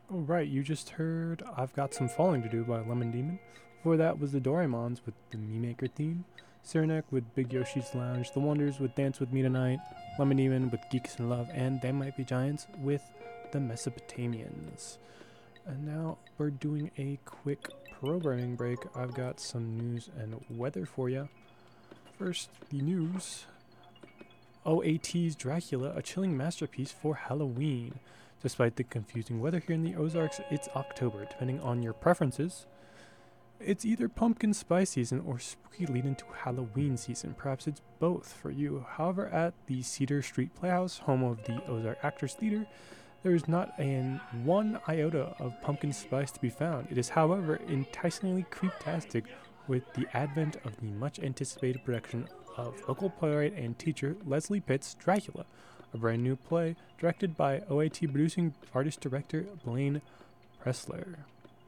Oh, right, you just heard I've Got Some Falling to Do by Lemon Demon. Before that was the Doraemons with the Me Maker theme, Cyranek with Big Yoshi's Lounge, The Wonders with Dance With Me Tonight, Lemon Demon with Geeks in Love, and They Might Be Giants with the Mesopotamians. And now we're doing a quick programming break. I've got some news and weather for you. First, the news. OAT's Dracula, a chilling masterpiece for Halloween. Despite the confusing weather here in the Ozarks, it's October. Depending on your preferences, it's either pumpkin spice season or spooky lead into Halloween season. Perhaps it's both for you. However, at the Cedar Street Playhouse, home of the Ozark Actors Theater, there is not an one iota of pumpkin spice to be found. It is, however, enticingly creeptastic with the advent of the much anticipated production of local playwright and teacher Leslie Pitt's Dracula, a brand new play directed by OAT producing artist director Blaine Pressler.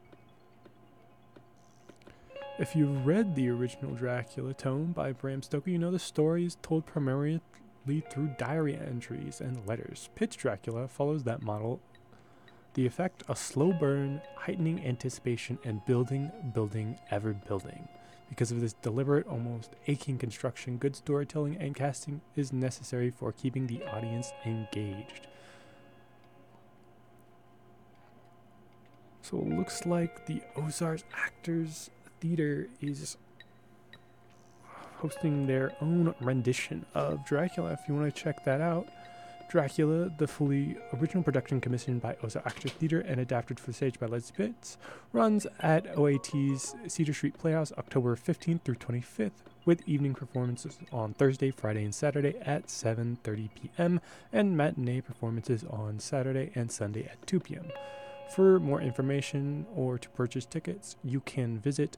If you've read the original Dracula tome by Bram Stoker, you know the story is told primarily through diary entries and letters. Pitt's Dracula follows that model. The effect, a slow burn, heightening anticipation, and building, ever building. Because of this deliberate, almost aching construction, good storytelling and casting is necessary for keeping the audience engaged. So it looks like the Ozarks Actors Theater is hosting their own rendition of Dracula. If you want to check that out, Dracula, the fully original production commissioned by Ozark Actors Theater and adapted for the stage by Leslie Pitts, runs at OAT's Cedar Street Playhouse October 15th through 25th, with evening performances on Thursday, Friday, and Saturday at 7:30 p.m. and matinee performances on Saturday and Sunday at 2 p.m. For more information or to purchase tickets, you can visit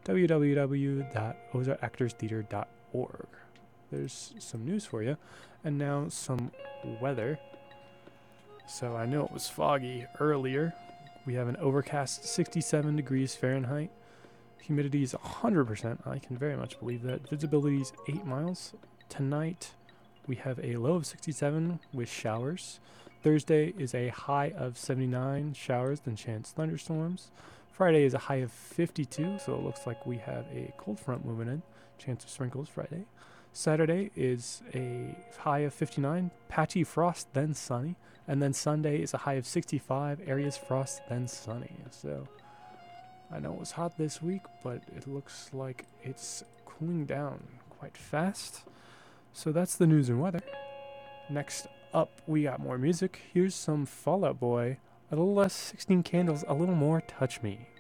www.ozarkactorstheater.org. There's some news for you, and now some weather. So I know it was foggy earlier. We have an overcast 67 degrees Fahrenheit. Humidity is 100%. I can very much believe that. Visibility is 8 miles. Tonight, we have a low of 67 with showers. Thursday is a high of 79, showers, then chance thunderstorms. Friday is a high of 52, so it looks like we have a cold front moving in. Chance of sprinkles Friday. Saturday is a high of 59, patchy frost, then sunny. And then Sunday is a high of 65, areas frost, then sunny. So I know it was hot this week, but it looks like it's cooling down quite fast. So that's the news and weather. Next up, we got more music. Here's some Fall Out Boy. A little less 16 Candles, a little more Touch Me.